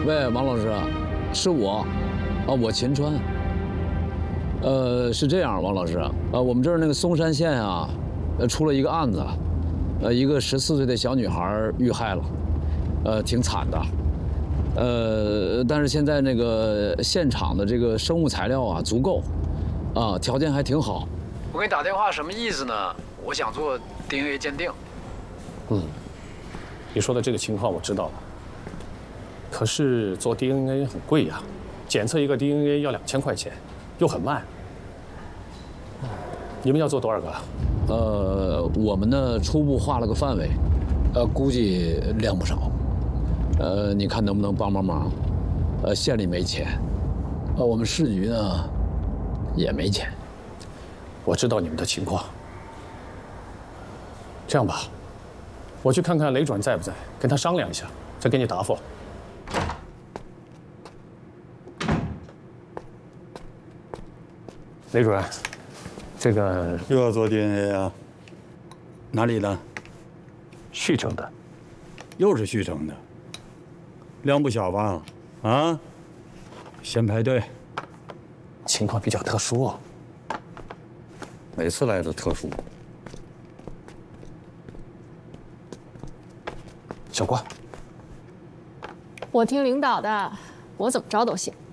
喂，王老师，是我，我秦川。是这样，王老师，我们这儿那个松山县啊，出了一个案子，一个14岁的小女孩遇害了，挺惨的。但是现在那个现场的这个生物材料啊足够，条件还挺好。我给你打电话什么意思呢？我想做 DNA 鉴定。 你说的这个情况我知道了。可是做 DNA 很贵呀，检测一个 DNA 要2000块钱，又很慢。你们要做多少个？ 我们呢初步画了个范围，估计量不少。你看能不能帮忙？县里没钱，我们市局呢也没钱。 我知道你们的情况。这样吧，我去看看雷主任在不在，跟他商量一下，再给你答复。雷主任，这个又要做 DNA 啊？哪里的？ 旭城的。 又是旭城的，量不小吧？啊？先排队。 情况比较特殊哦。 每次来都特殊。 小关， 我听领导的，我怎么着都行。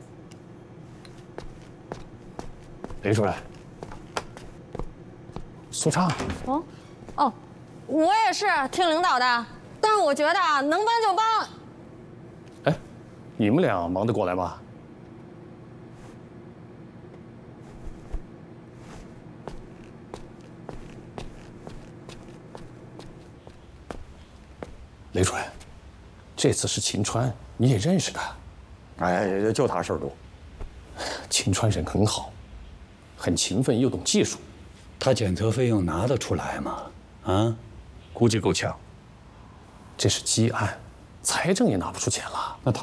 雷主任，苏畅。 哦，我也是听领导的，但是我觉得啊，能帮就帮。 哎，你们俩忙得过来吗？雷主任，这次是秦川，你也认识他。 哎，就他事儿多。 秦川人很好，很勤奋又懂技术。 他检测费用拿得出来吗？啊，估计够呛。 这是积案，财政也拿不出钱了。 那他。